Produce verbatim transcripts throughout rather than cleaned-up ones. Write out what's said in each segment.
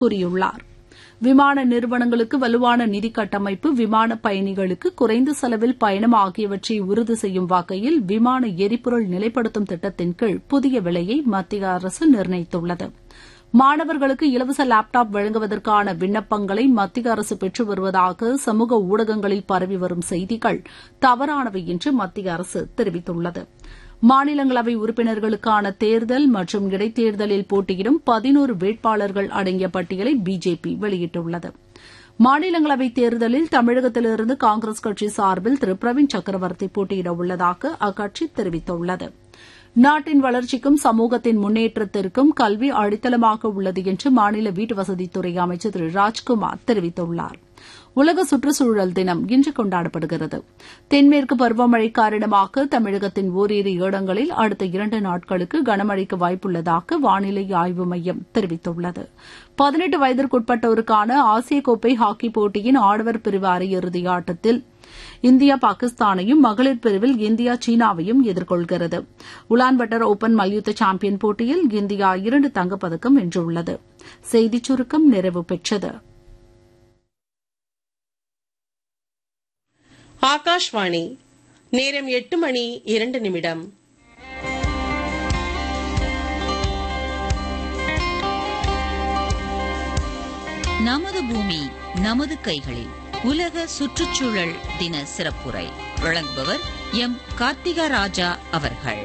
கூறியுள்ளார். விமான நிறுவனங்களுக்கு வலுவான நிதி கட்டமைப்பு, விமான பயணிகளுக்கு குறைந்த செலவில் பயணம் ஆகியவற்றை உறுதி செய்யும் வகையில் விமான எரிபொருள் நிலைப்படுத்தும் திட்டத்தின் கீழ் புதிய விலையை மத்திய அரசு நிர்ணயித்துள்ளது. மாணவர்களுக்கு இலவச லேப்டாப் வழங்குவதற்கான விண்ணப்பங்களை மத்திய அரசு பெற்று வருவதாக சமூக ஊடகங்களில் பரவி வரும் செய்திகள் தவறானவை என்று மத்திய அரசு தெரிவித்துள்ளது. மாநிலங்களவை உறுப்பினர்களுக்கான தேர்தல் மற்றும் இடைத்தேர்தலில் போட்டியிடும் பதினோரு வேட்பாளர்கள் அடங்கிய பட்டியலை பிஜேபி வெளியிட்டுள்ளது. மாநிலங்களவை தேர்தலில் தமிழகத்திலிருந்து காங்கிரஸ் கட்சி சார்பில் திரு பிரவீன் சக்கரவர்த்தி போட்டியிட உள்ளதாக அக்கட்சி தெரிவித்துள்ளது. நாட்டின் வளர்ச்சிக்கும் சமூகத்தின் முன்னேற்றத்திற்கும் கல்வி அடித்தளமாக உள்ளது என்று மாநில வீட்டுவசதித்துறை அமைச்சர் திரு ராஜ்குமார் தெரிவித்துள்ளார். உலக சுற்றுச்சூழல் தினம் இன்று கொண்டாடப்படுகிறது. தென்மேற்கு பருவமழை காரணமாக தமிழகத்தின் ஓரிரு இடங்களில் அடுத்த இரண்டு நாட்களுக்கு கனமழைக்கு வாய்ப்புள்ளதாக வானிலை ஆய்வு மையம் தெரிவித்துள்ளது. பதினெட்டு வயதிற்குட்பட்டோருக்கான ஆசிய கோப்பை ஹாக்கி போட்டியின் ஆடவர் பிரிவு அரையிறுதி ஆட்டத்தில் இந்தியா பாகிஸ்தானையும், மகளிர் பிரிவில் இந்தியா சீனாவையும் எதிர்கொள்கிறது. உலான்பட்டர் ஓபன் மல்யுத்த சாம்பியன் போட்டியில் இந்தியா இரண்டு தங்கப்பதக்கம் வென்றுள்ளது. செய்திச் சுருக்கம் நிறைவு பெற்றது. ஆகாஷ்வாணி, நேரம் எட்டு மணி இரண்டு நிமிடம். நமது பூமி நமது கைகளில் உலக சுற்றுச்சூழல் தின சிறப்புரை வழங்குபவர் எம் கார்த்திகா ராஜா அவர்கள்.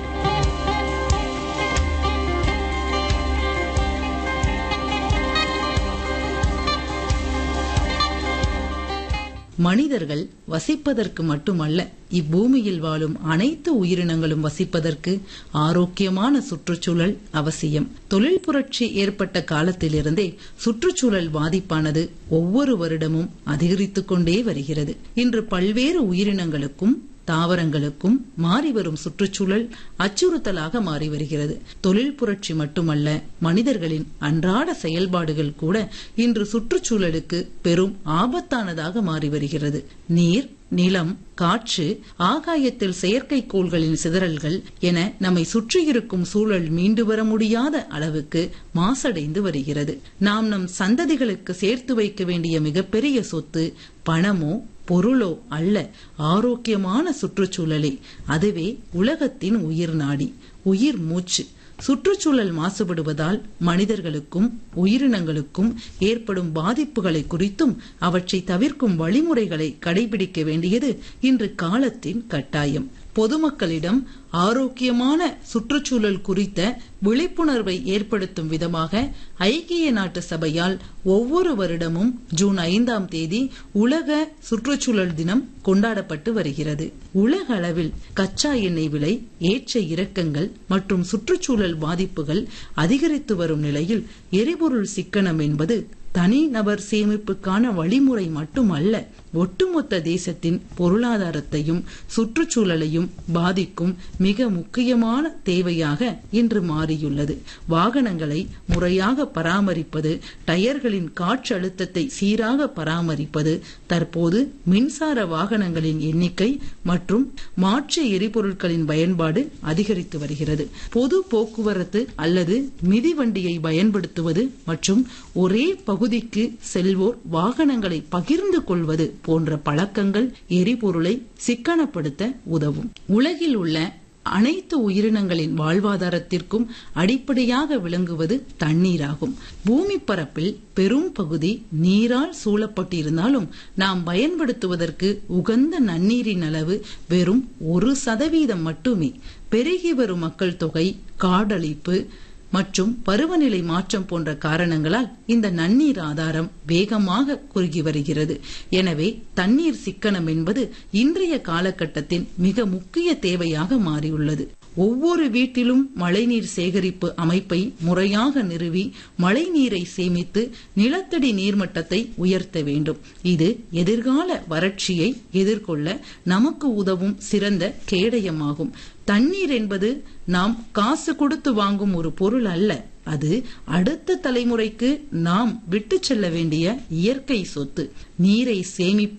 மனிதர்கள் வசிப்பதற்கு மட்டுமல்ல, இப்பூமியில் வாழும் அனைத்து உயிரினங்களும் வசிப்பதற்கு ஆரோக்கியமான சுற்றுச்சூழல் அவசியம். தொழில் புரட்சி ஏற்பட்ட காலத்திலிருந்தே சுற்றுச்சூழல் பாதிப்பானது ஒவ்வொரு வருடமும் அதிகரித்துக் கொண்டே வருகிறது. இன்று பல்வேறு உயிரினங்களுக்கும் தாவரங்களுக்கும் மாறிவரும் சுற்றுச்சூழல் அச்சுறுத்தலாக மாறி வருகிறது. தொழில் புரட்சி மட்டுமல்ல, மனிதர்களின் அன்றாட செயல்பாடுகள் கூட இன்று சுற்றுச்சூழலுக்கு பெரும் ஆபத்தானதாக மாறி வருகிறது. நீர், நிலம், காற்று, ஆகாயத்தில் செயற்கைக்கோள்களின் சிதறல்கள் என நம்மை சுற்றியிருக்கும் சூழல் மீண்டு வர முடியாத அளவுக்கு மாசடைந்து வருகிறது. நாம் நம் சந்ததிகளுக்கு சேர்த்து வைக்க வேண்டிய மிகப்பெரிய சொத்து பணமோ பொருளோ அல்ல, ஆரோக்கியமான சுற்றுச்சூழலே. அதுவே உலகத்தின் உயிர் நாடி, உயிர் மூச்சு. சுற்றுச்சூழல் மாசுபடுவதால் மனிதர்களுக்கும் உயிரினங்களுக்கும் ஏற்படும் பாதிப்புகளை குறித்தும் அவற்றை தவிர்க்கும் வழிமுறைகளை கடைபிடிக்க வேண்டியது இன்று காலத்தின் கட்டாயம். பொதுமக்களிடம் ஆரோக்கியமான சுற்றுச்சூழல் குறித்த விழிப்புணர்வை ஏற்படுத்தும் விதமாக ஐக்கிய நாட்டு சபையால் ஒவ்வொரு வருடமும் ஜூன் ஐந்தாம் தேதி உலக சுற்றுச்சூழல் தினம் கொண்டாடப்பட்டு வருகிறது. உலக அளவில் கச்சா எண்ணெய் விலை ஏற்ற இறக்கங்கள் மற்றும் சுற்றுச்சூழல் பாதிப்புகள் அதிகரித்து வரும் நிலையில் எரிபொருள் சிக்கனம் என்பது தனிநபர் சேமிப்புக்கான வழிமுறை மட்டுமல்ல, ஒட்டுமொத்த தேசத்தின் பொருளாதாரத்தையும் சுற்றுச்சூழலையும் பாதிக்கும் மிக முக்கியமான தேவையாக இன்று மாறியுள்ளது. வாகனங்களை முறையாக பராமரிப்பது, டயர்களின் காற்றழுத்தத்தை சீராக பராமரிப்பது, தற்போது மின்சார வாகனங்களின் எண்ணிக்கை மற்றும் மாற்று எரிபொருட்களின் பயன்பாடு அதிகரித்து வருகிறது. பொது போக்குவரத்து அல்லது மிதிவண்டியை பயன்படுத்துவது மற்றும் ஒரே பகுதிக்கு செல்வோர் வாகனங்களை பகிர்ந்து கொள்வது போன்ற பழக்கங்கள் எரிபொருளை சிக்கனப்படுத்த உதவும். உலகில் உள்ள அனைத்து உயிரினங்களின் வாழ்வாதாரத்திற்கும் அடிப்படையாக விளங்குவது தண்ணீராகும். பூமி பரப்பில் பெரும் பகுதி நீரால் சூழப்பட்டிருந்தாலும் நாம் பயன்படுத்துவதற்கு உகந்த நன்னீரின் அளவு வெறும் ஒரு சதவீதம் மட்டுமே. பெருகி வரும் மக்கள் தொகை, காடழிப்பு மற்றும் பருவநிலை மாற்றம் போன்ற காரணங்களால் இந்த நன்னீர் ஆதாரம் வேகமாக குறுகி வருகிறது. எனவே தண்ணீர் சிக்கனம் என்பது இன்றைய காலகட்டத்தின் மிக முக்கிய தேவையாக மாறியுள்ளது. ஒவ்வொரு வீட்டிலும் மழைநீர் சேகரிப்பு அமைப்பை முறையாக நிறுவி மழைநீரை சேமித்து நிலத்தடி நீர்மட்டத்தை உயர்த்த வேண்டும். இது எதிர்கால வறட்சியை எதிர்கொள்ள நமக்கு உதவும் சிறந்த கேடயமாகும். தண்ணீர் என்பது நாம் காசு கொடுத்து வாங்கும் ஒரு பொருள் அல்ல, அது அடுத்த தலைமுறைக்கு நாம் விட்டு செல்ல வேண்டிய இயற்கை சொத்து. நீரை சேமிப்போம்,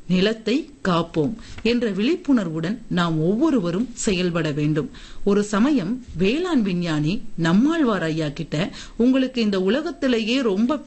நிலத்தை காப்போம் என்ற விழிப்புணர்வுடன் நாம் ஒவ்வொருவரும் செயல்பட வேண்டும். ஒரு சமயம் வேளாண் விஞ்ஞானி நம்மாழ்வார் ஐயா கிட்ட உங்களுக்கு இந்த உலகத்திலேயே ரொம்ப